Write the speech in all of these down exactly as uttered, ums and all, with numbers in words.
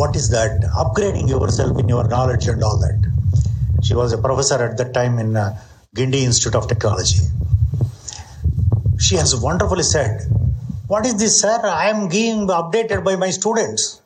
what is that? Upgrading yourself in your knowledge and all that. She was a professor at that time in uh, Guindy Institute of Technology. She has wonderfully said, what is this, sir? I am being updated by my students.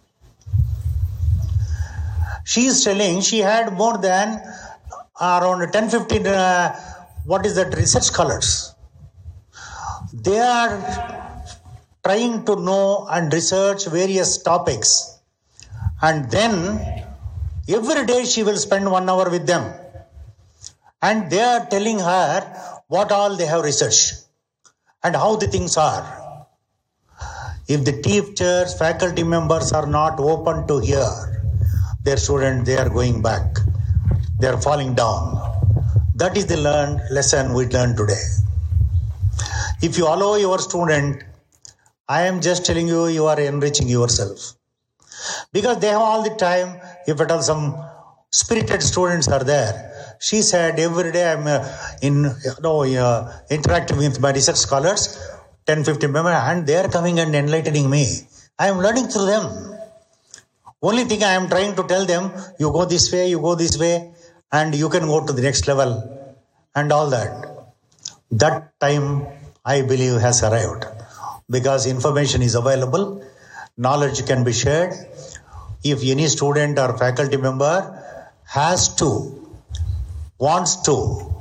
She is telling she had more than around ten fifteen, uh, what is that, research scholars. They are trying to know and research various topics. And then every day she will spend one hour with them. And they are telling her what all they have researched and how the things are. If the teachers, faculty members are not open to hear their students, they are going back. They are falling down. That is the learned lesson we learned today. If you allow your student, I am just telling you, you are enriching yourself. Because they have all the time, if at all some spirited students are there. She said, every day I'm uh, in, you know, uh, interacting with my research scholars, ten, fifteen members, and they are coming and enlightening me. I am learning through them. Only thing I am trying to tell them, you go this way, you go this way, and you can go to the next level, and all that. That time, I believe, has arrived. Because information is available, knowledge can be shared. If any student or faculty member has to, wants to,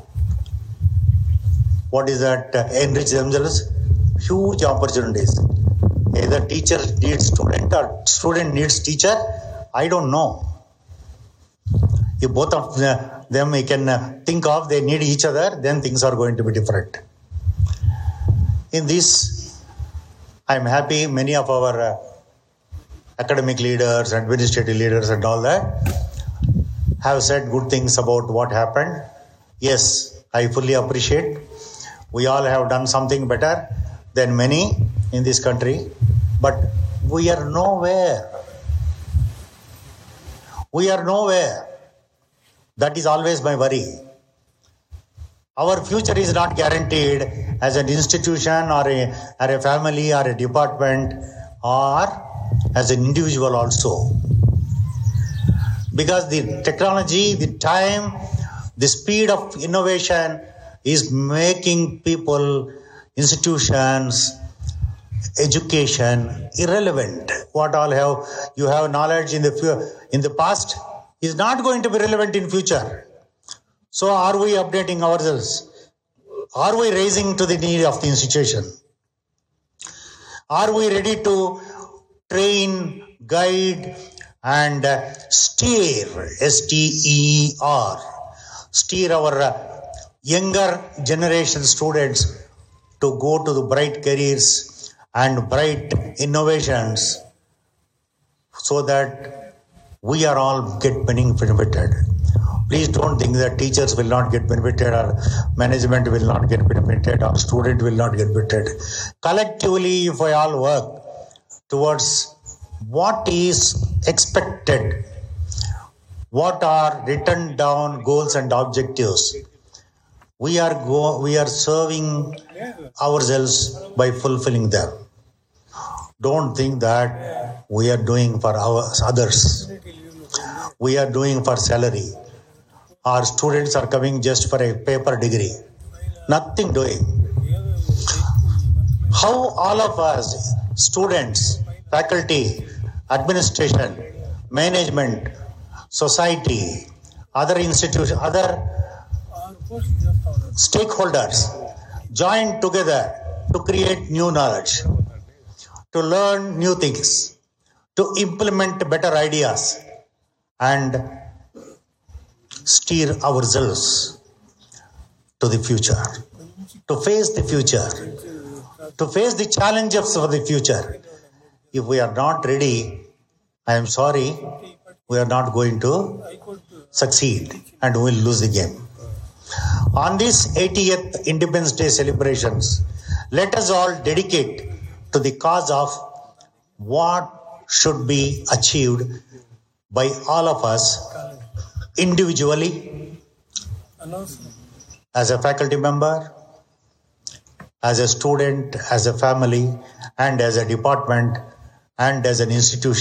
what is that, uh, enrich themselves, huge opportunities. Either teacher needs student or student needs teacher, I don't know. If both of them we can think of, they need each other, then things are going to be different. In this, I am happy many of our uh, academic leaders, administrative leaders and all that have said good things about what happened. Yes, I fully appreciate. We all have done something better than many in this country, but we are nowhere. We are nowhere. That is always my worry. Our future is not guaranteed as an institution or a, or a family or a department or as an individual also. Because the technology, the time, the speed of innovation is making people, institutions, education irrelevant. What all have you have knowledge in the in the past is not going to be relevant in future. So are we updating ourselves? Are we raising to the need of the institution? Are we ready to train, guide, and uh, steer, S T E R, steer our uh, younger generation students to go to the bright careers and bright innovations so that we are all get benefited. Please don't think that teachers will not get benefited or management will not get benefited or student will not get benefited. Collectively, if we all work towards what is expected, what are written down goals and objectives, we are go, we are serving ourselves by fulfilling them. Don't think that we are doing for our others. We are doing for salary. Our students are coming just for a paper degree. Nothing doing. How all of us, students, faculty, administration, management, society, other institutions, other stakeholders join together to create new knowledge, to learn new things, to implement better ideas and steer ourselves to the future, to face the future, to face the challenges of the future. If we are not ready, I am sorry, we are not going to succeed and we will lose the game. On this eightieth Independence Day celebrations, let us all dedicate to the cause of what should be achieved by all of us individually, as a faculty member, as a student, as a family, and as a department, and as an institution.